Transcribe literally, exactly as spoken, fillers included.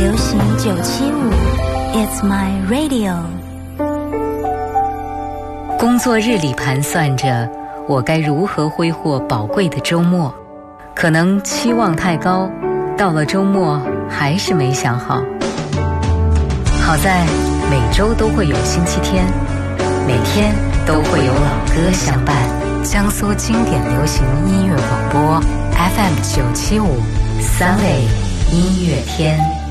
流行九七五 It's my radio。 工作日里盘算着我该如何挥霍宝贵的周末，可能期望太高，到了周末还是没想好。好在每周都会有星期天，每天都会有老歌相伴。江苏经典流行音乐广播 F M 九七五三位音乐天。